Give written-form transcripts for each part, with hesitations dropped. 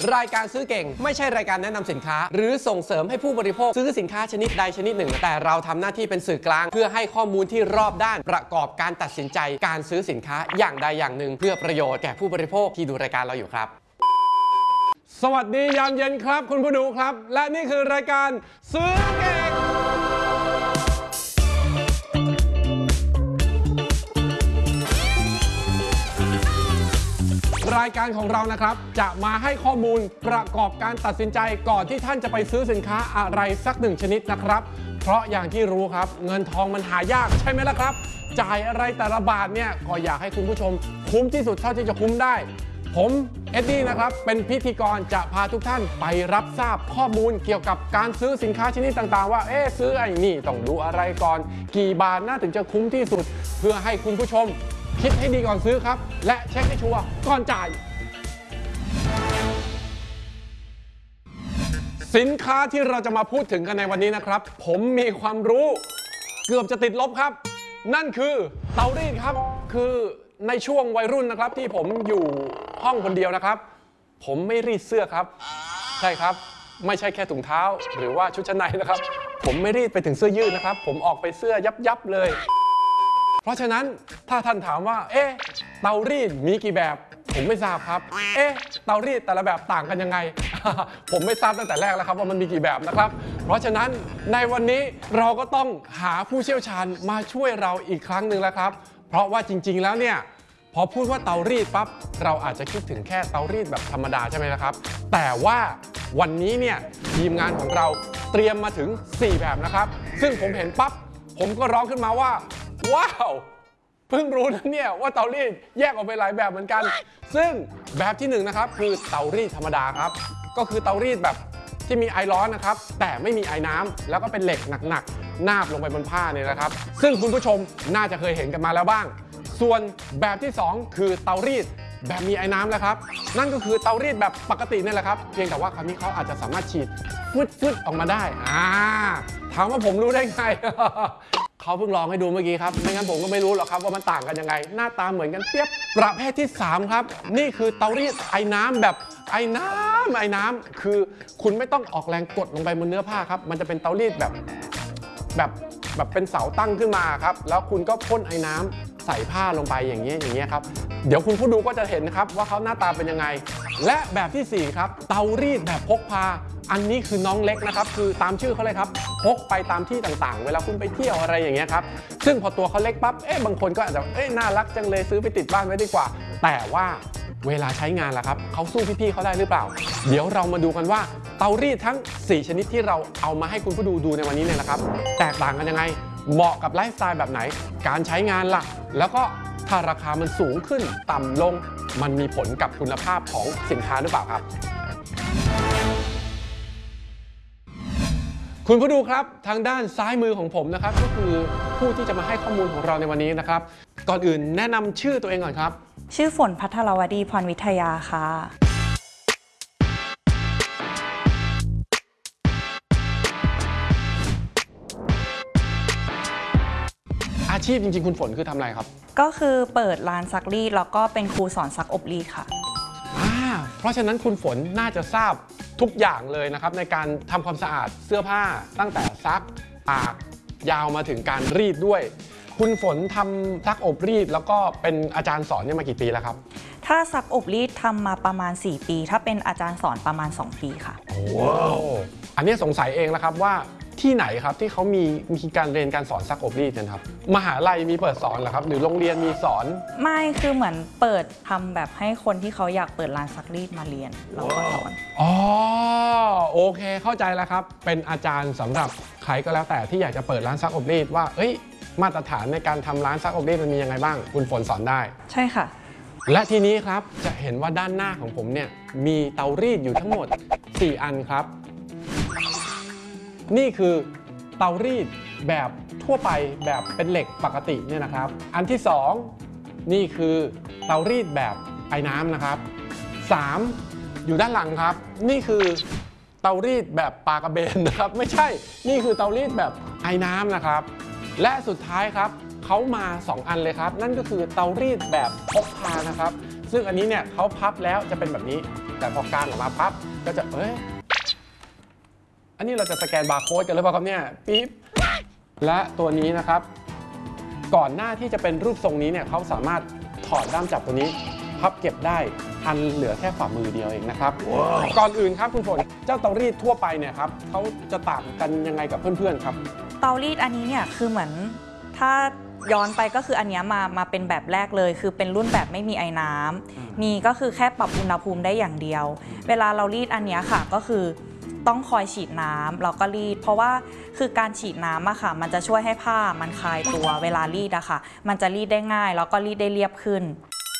รายการซื้อเก่งไม่ใช่รายการแนะนำสินค้าหรือส่งเสริมให้ผู้บริโภคซื้อสินค้าชนิดใดชนิดหนึ่งแต่เราทำหน้าที่เป็นสื่อกลางเพื่อให้ข้อมูลที่รอบด้านประกอบการตัดสินใจการซื้อสินค้าอย่างใดอย่างหนึ่งเพื่อประโยชน์แก่ผู้บริโภคที่ดูรายการเราอยู่ครับสวัสดียามเย็นครับคุณผู้ดูครับและนี่คือรายการซื้อเก่งรายการของเรานะครับจะมาให้ข้อมูลประกอบการตัดสินใจก่อนที่ท่านจะไปซื้อสินค้าอะไรสักหนึ่งชนิดนะครับเพราะอย่างที่รู้ครับเงินทองมันหายากใช่ไหมล่ะครับจ่ายอะไรแต่ละบาทเนี่ยก็อยากให้คุณผู้ชมคุ้มที่สุดเท่าที่จะคุ้มได้ผมเอ็ดดี้นะครับเป็นพิธีกรจะพาทุกท่านไปรับทราบข้อมูลเกี่ยวกับการซื้อสินค้าชนิดต่างๆว่าซื้อไอ้นี่ต้องดูอะไรก่อนกี่บาทน่าถึงจะคุ้มที่สุดเพื่อให้คุณผู้ชมคิดให้ดีก่อนซื้อครับและเช็คให้ชัวร์ก่อนจ่ายสินค้าที่เราจะมาพูดถึงกันในวันนี้นะครับผมมีความรู้เกือบจะติดลบครับนั่นคือเตารีดครับคือในช่วงวัยรุ่นนะครับที่ผมอยู่ห้องคนเดียวนะครับผมไม่รีดเสื้อครับใช่ครับไม่ใช่แค่ถุงเท้าหรือว่าชุดชั้นในนะครับผมไม่รีดไปถึงเสื้อยืดนะครับผมออกไปเสื้อยับเลยเพราะฉะนั้นถ้าท่านถามว่าเตารีดมีกี่แบบผมไม่ทราบครับเตารีดแต่ละแบบต่างกันยังไง ผมไม่ทราบตั้งแต่แรกแล้วครับว่ามันมีกี่แบบนะครับเพราะฉะนั้นในวันนี้เราก็ต้องหาผู้เชี่ยวชาญมาช่วยเราอีกครั้งหนึ่งแล้วครับเพราะว่าจริงๆแล้วเนี่ยพอพูดว่าเตารีดปั๊บเราอาจจะคิดถึงแค่เตารีดแบบธรรมดาใช่ไหมครับแต่ว่าวันนี้เนี่ยทีมงานของเราเตรียมมาถึง4แบบนะครับซึ่งผมเห็นปั๊บผมก็ร้องขึ้นมาว่าว้าวเพิ่งรู้นะเนี่ยว่าเตารีดแยกออกไปหลายแบบเหมือนกันซึ่งแบบที่1นะครับคือเตารีดธรรมดาครับก็คือเตารีดแบบที่มีไอร้อนนะครับแต่ไม่มีไอน้ำแล้วก็เป็นเหล็กหนักๆนาบลงไปบนผ้าเนี่ยนะครับซึ่งคุณผู้ชมน่าจะเคยเห็นกันมาแล้วบ้างส่วนแบบที่2คือเตารีดแบบมีไอ้น้ำแล้วครับนั่นก็คือเตารีดแบบปกตินี่แหละครับเพียงแต่ว่าคราวนี้เขาอาจจะสามารถฉีดฟึดออกมาได้ถามว่าผมรู้ได้ไง เขาเพิ่งลองให้ดูเมื่อกี้ครับไม่งั้นผมก็ไม่รู้หรอกครับว่ามันต่างกันยังไงหน้าตาเหมือนกันเปียบประเภทที่3ครับนี่คือเตารีดไอ้น้ำแบบไอ้น้ำคือคุณไม่ต้องออกแรงกดลงไปบนเนื้อผ้าครับมันจะเป็นเตารีดแบบเป็นเสาตั้งขึ้นมาครับแล้วคุณก็พ่นไอ้น้ำใส่ผ้าลงไปอย่างเงี้ยครับเดี๋ยวคุณผู้ดูก็จะเห็นนะครับว่าเขาหน้าตาเป็นยังไงและแบบที่4ครับเตารีดแบบพกพาอันนี้คือน้องเล็กนะครับคือตามชื่อเขาเลยครับพกไปตามที่ต่างๆเวลาคุณไปเที่ยวอะไรอย่างเงี้ยครับซึ่งพอตัวเขาเล็กปั๊บบางคนก็อาจจะน่ารักจังเลยซื้อไปติดบ้านไว้ดีกว่าแต่ว่าเวลาใช้งานล่ะครับเขาสู้พี่ๆเขาได้หรือเปล่าเดี๋ยวเรามาดูกันว่าเตารีดทั้ง4ชนิดที่เราเอามาให้คุณผู้ดูในวันนี้เนี่ยนะครับแตกต่างกันยังไงเหมาะกับไลฟ์สไตล์แบบไหนการใช้งานล่ะแล้วก็ถ้าราคามันสูงขึ้นต่ำลงมันมีผลกับคุณภาพของสินค้าหรือเปล่าครับคุณผู้ดูครับทางด้านซ้ายมือของผมนะครับก็คือผู้ที่จะมาให้ข้อมูลของเราในวันนี้นะครับก่อนอื่นแนะนำชื่อตัวเองก่อนครับชื่อฝนภัทรวดีพรวิทยาค่ะอาชีพจริงๆคุณฝนคือทำอะไรครับก็คือเปิดร้านซักรีดแล้วก็เป็นครูสอนซักอบรีดค่ะเพราะฉะนั้นคุณฝนน่าจะทราบทุกอย่างเลยนะครับในการทำความสะอาดเสื้อผ้าตั้งแต่ซักตากยาวมาถึงการรีดด้วยคุณฝนทำซักอบรีดแล้วก็เป็นอาจารย์สอนเนี่ยมากี่ปีแล้วครับถ้าซักอบรีดทำมาประมาณ4ปีถ้าเป็นอาจารย์สอนประมาณ2ปีค่ะว้าวอันนี้สงสัยเองแล้วครับว่าที่ไหนครับที่เขามีการเรียนการสอนซักอบรีดนะครับมหาลัยมีเปิดสอนเหรอครับหรือโรงเรียนมีสอนไม่คือเหมือนเปิดทำแบบให้คนที่เขาอยากเปิดร้านซักรีดมาเรียนเราก็สอนโอเคเข้าใจแล้วครับเป็นอาจารย์สำหรับใครก็แล้วแต่ที่อยากจะเปิดร้านซักอบรีดว่ามาตรฐานในการทำร้านซักอบรีดมันมียังไงบ้างคุณฝนสอนได้ใช่ค่ะและทีนี้ครับจะเห็นว่าด้านหน้าของผมเนี่ยมีเตารีดอยู่ทั้งหมด4อันครับนี่คือเตารีดแบบทั่วไปแบบเป็นเหล็กปกติเนี่ยนะครับอันที่2นี่คือเตารีดแบบไอ้น้ำนะครับ3อยู่ด้านหลังครับนี่คือเตารีดแบบปลากระเบนนะครับไม่ใช่นี่คือเตารีดแบบไอ้น้ำนะครับและสุดท้ายครับเขามา2อันเลยครับนั่นก็คือเตารีดแบบพกพานะครับซึ่งอันนี้เนี่ยเขาพับแล้วจะเป็นแบบนี้แต่พอกางออกมาปั๊บก็จะอันนี้เราจะสแกนบาร์โค้ดกันหรือเปล่าครับเนี่ยปิ๊บและตัวนี้นะครับก่อนหน้าที่จะเป็นรูปทรงนี้เนี่ยเขาสามารถถอดด้ามจับตัวนี้พับเก็บได้อันเหลือแค่ฝ่ามือเดียวเองนะครับ ก่อนอื่นครับคุณฝนเจ้าเตารีดทั่วไปเนี่ยครับเขาจะต่างกันยังไงกับเพื่อนๆครับเตารีดอันนี้เนี่ยคือเหมือนถ้าย้อนไปก็คืออันนี้มาเป็นแบบแรกเลยคือเป็นรุ่นแบบไม่มีไอ้น้ำมีก็คือแค่ปรับอุณหภูมิได้อย่างเดียว เวลาเรารีดอันนี้ค่ะก็คือต้องคอยฉีดน้ำเราก็รีดเพราะว่าคือการฉีดน้ำอะค่ะมันจะช่วยให้ผ้ามันคลายตัวเวลารีดอะค่ะมันจะรีดได้ง่ายแล้วก็รีดได้เรียบขึ้น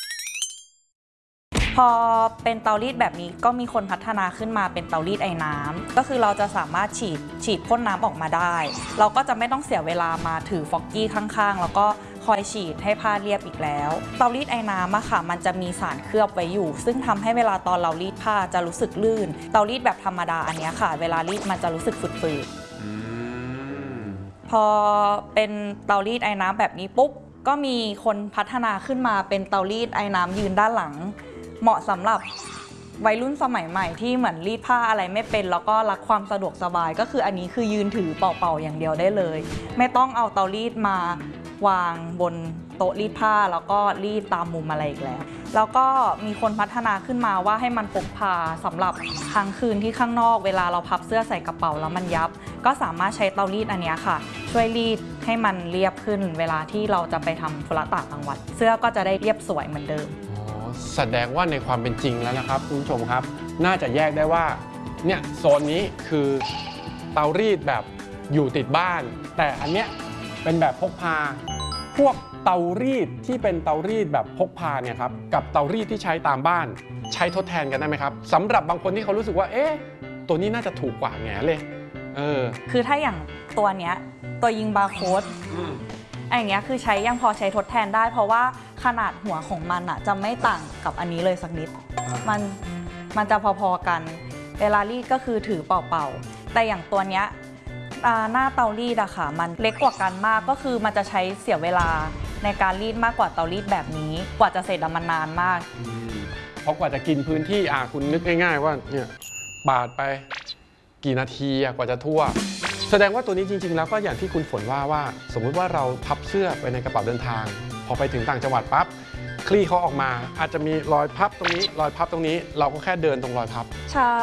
พอเป็นเตารีดแบบนี้ก็มีคนพัฒนาขึ้นมาเป็นเตารีดไอ้น้ำก็คือเราจะสามารถฉีดพ่นน้ำออกมาได้เราก็จะไม่ต้องเสียเวลามาถือฟอกกี้ข้างๆแล้วก็คอยฉีดให้ผ้าเรียบอีกแล้วเตารีดไอ้น้ำอะค่ะมันจะมีสารเคลือบไว้อยู่ซึ่งทำให้เวลาตอนเรารีดผ้าจะรู้สึกลื่นเตารีดแบบธรรมดาอันนี้ค่ะเวลารีดมันจะรู้สึกฝืดๆพอเป็นเตารีดไอ้น้ำแบบนี้ปุ๊บก็มีคนพัฒนาขึ้นมาเป็นเตารีดไอ้น้ำยืนด้านหลังเหมาะสำหรับวัยรุ่นสมัยใหม่ที่เหมือนรีดผ้าอะไรไม่เป็นแล้วก็รักความสะดวกสบายก็คืออันนี้คือยืนถือเป่าๆอย่างเดียวได้เลยไม่ต้องเอาเตารีดมาวางบนโต๊ะรีดผ้าแล้วก็รีดตามมุมอะไรอีกแล้วก็มีคนพัฒนาขึ้นมาว่าให้มันพกพาสำหรับค้างคืนที่ข้างนอกเวลาเราพับเสื้อใส่กระเป๋าแล้วมันยับก็สามารถใช้เตารีดอันนี้ค่ะช่วยรีดให้มันเรียบขึ้นเวลาที่เราจะไปทำธุระต่างจังหวัดเสื้อก็จะได้เรียบสวยเหมือนเดิมแสดงว่าในความเป็นจริงแล้วนะครับคุณผู้ชมครับน่าจะแยกได้ว่าเนี่ยโซนนี้คือเตารีดแบบอยู่ติดบ้านแต่อันเนี้ยเป็นแบบพกพาพวกเตารีดที่เป็นเตารีดแบบพกพาเนี่ยครับกับเตารีดที่ใช้ตามบ้านใช้ทดแทนกันได้ไหมครับสำหรับบางคนที่เขารู้สึกว่าตัวนี้น่าจะถูกกว่าแง่เลยคือถ้าอย่างตัวเนี้ยตัวยิงบาร์โค้ดอย่างเงี้ยคือยังพอใช้ทดแทนได้เพราะว่าขนาดหัวของมันอะจะไม่ต่างกับอันนี้เลยสักนิดมันจะพอๆกันเวลารีดก็คือถือเป่าๆแต่อย่างตัวเนี้ยหน้าเตารีดอะค่ะมันเล็กกว่ากันมากก็คือมันจะใช้เสียเวลาในการรีดมากกว่าเตารีดแบบนี้กว่าจะเสร็จมันนานมากเพราะกว่าจะกินพื้นที่คุณนึกง่ายๆว่าเนี่ยปาดไปกี่นาทีกว่าจะทั่วแสดงว่าตัวนี้จริงๆแล้วก็อย่างที่คุณฝนว่าสมมุติว่าเราพับเสื้อไปในกระเป๋าเดินทางพอไปถึงต่างจังหวัดปั๊บคลี่เขาออกมาอาจจะมีรอยพับตรงนี้รอยพับตรงนี้เราก็แค่เดินตรงรอยพับใช่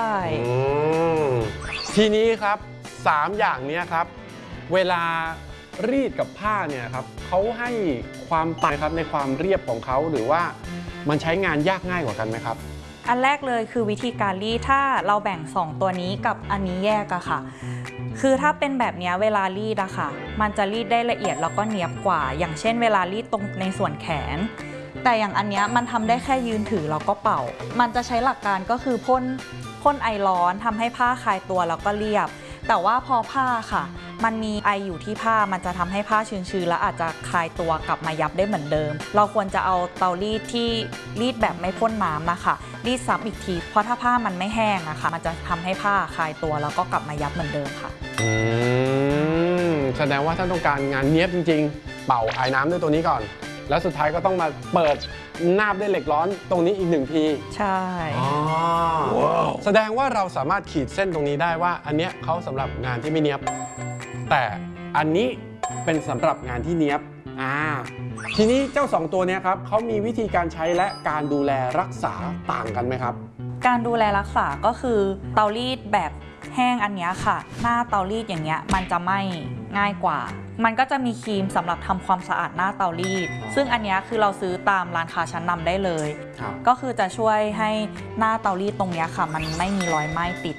ทีนี้ครับ3อย่างนี้ครับเวลารีดกับผ้าเนี่ยครับเขาให้ความต่างครับในความเรียบของเขาหรือว่ามันใช้งานยากง่ายกว่ากันไหมครับอันแรกเลยคือวิธีการรีดถ้าเราแบ่ง2ตัวนี้กับอันนี้แยกอะค่ะคือถ้าเป็นแบบนี้เวลารีดอะค่ะมันจะรีดได้ละเอียดแล้วก็เนียบกว่าอย่างเช่นเวลารีดตรงในส่วนแขนแต่อย่างอันนี้มันทำได้แค่ยืนถือแล้วก็เป่ามันจะใช้หลักการก็คือพ่นไอร้อนทำให้ผ้าคลายตัวแล้วก็เรียบแต่ว่าพอผ้าค่ะมันมีไออยู่ที่ผ้ามันจะทำให้ผ้าชื้นๆแล้วอาจจะคลายตัวกลับมายับได้เหมือนเดิมเราควรจะเอาเตารีดที่รีดแบบไม่พ่นน้ำนะคะรีดซ้ำอีกทีเพราะถ้าผ้ามันไม่แห้งนะคะมันจะทำให้ผ้าคลายตัวแล้วก็กลับมายับเหมือนเดิมค่ะแสดงว่าถ้าต้องการงานเนี้ยบจริงๆเป่าไอ้น้ำด้วยตัวนี้ก่อนแล้วสุดท้ายก็ต้องมาเปิดนาบด้วยเหล็กร้อนตรงนี้อีก1ทีใช่แสดงว่าเราสามารถขีดเส้นตรงนี้ได้ว่าอันเนี้ยเขาสำหรับงานที่ไม่เนียบแต่อันนี้เป็นสำหรับงานที่เนียบทีนี้เจ้า2ตัวนี้ครับเขามีวิธีการใช้และการดูแลรักษาต่างกันไหมครับการดูแลรักษาก็คือเตารีดแบบแห้งอันนี้ค่ะหน้าเตารีดอย่างเงี้ยมันจะไม่ง่ายกว่ามันก็จะมีครีมสำหรับทำความสะอาดหน้าเตารีดซึ่งอันนี้คือเราซื้อตามร้านค้าชั้นนำได้เลยก็คือจะช่วยให้หน้าเตารีดตรงนี้ค่ะมันไม่มีรอยไหม้ติด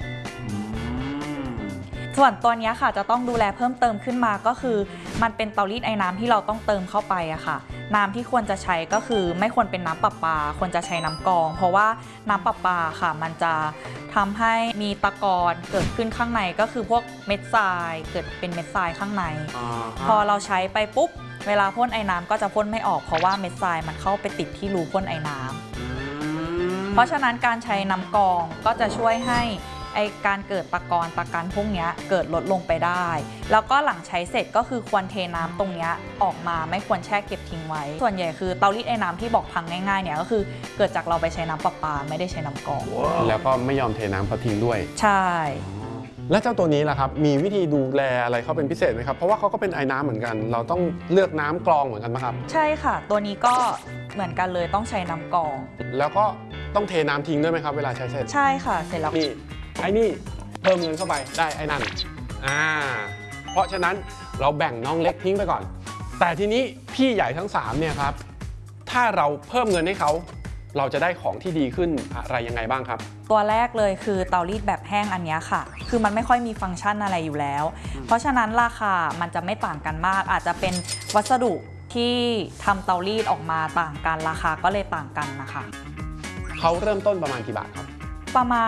ส่วนตัวนี้ค่ะจะต้องดูแลเพิ่มเติมขึ้นมาก็คือมันเป็นเตารีดไอ้น้ำที่เราต้องเติมเข้าไปอะค่ะน้ำที่ควรจะใช้ก็คือไม่ควรเป็นน้ำประปาควรจะใช้น้ำกรองเพราะว่าน้ำประปาค่ะมันจะทำให้มีตะกอนเกิดขึ้นข้างในก็คือพวกเม็ดทรายเกิดเป็นเม็ดทรายข้างในพอเราใช้ไปปุ๊บเวลาพ่นไอ้น้ำก็จะพ่นไม่ออกเพราะว่าเม็ดทรายมันเข้าไปติดที่รูพ่นไอ้น้ำเพราะฉะนั้นการใช้น้ำกรองก็จะช่วยให้ไอการเกิดตะกันพวกเนี้ยเกิดลดลงไปได้ แล้วก็หลังใช้เสร็จก็คือควรเทน้ำตรงเนี้ยออกมาไม่ควรแช่เก็บทิ้งไว้ส่วนใหญ่คือเตารีดไอ้น้ำที่บอกพังง่ายๆเนี่ยก็คือเกิดจากเราไปใช้น้ำประปาไม่ได้ใช้น้ำกรองแล้วก็ไม่ยอมเทน้ำเขาทิ้งด้วยใช่และเจ้าตัวนี้ล่ะครับมีวิธีดูแลอะไรเขาเป็นพิเศษไหมครับเพราะว่าเขาก็เป็นไอ้น้ำเหมือนกัน เราต้องเลือกน้ำกรองเหมือนกันไหมครับใช่ค่ะ ตัวนี้ก็เหมือนกันเลยต้องใช้น้ำกรองแล้วก็ต้องเทน้ำทิ้งด้วยไหมครับเวลาใช้เสร็จใช่ค่ะเสร็จแล้วนี่ไอ้นี่เพิ่มเงินเข้าไปได้ไอ้นั่นเพราะฉะนั้นเราแบ่งน้องเล็กทิ้งไปก่อน แต่ทีนี้พี่ใหญ่ทั้ง3เนี่ยครับถ้าเราเพิ่มเงินให้เขาเราจะได้ของที่ดีขึ้นอะไรยังไงบ้างครับตัวแรกเลยคือเตารีดแบบแห้งอันเนี้ยค่ะ คือมันไม่ค่อยมีฟังก์ชันอะไรอยู่แล้ว เพราะฉะนั้นราคามันจะไม่ต่างกันมาก อาจจะเป็นวัสดุที่ทำเตารีดออกมาต่างกันราคาก็เลยต่างกันนะคะเขาเริ่มต้นประมาณกี่บาทครับประมาณ